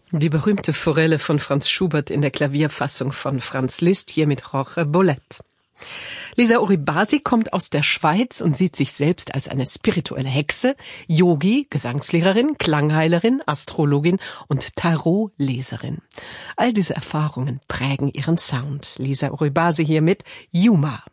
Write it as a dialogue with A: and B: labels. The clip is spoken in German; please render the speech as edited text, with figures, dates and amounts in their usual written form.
A: Die berühmte Forelle von Franz Schubert in der Klavierfassung von Franz Liszt, hier mit Jorge Bolet. Lisa Oribasi kommt aus der Schweiz und sieht sich selbst als eine spirituelle Hexe, Yogi, Gesangslehrerin, Klangheilerin, Astrologin und Tarotleserin. All diese Erfahrungen prägen ihren Sound. Lisa Oribasi hier mit Yuma.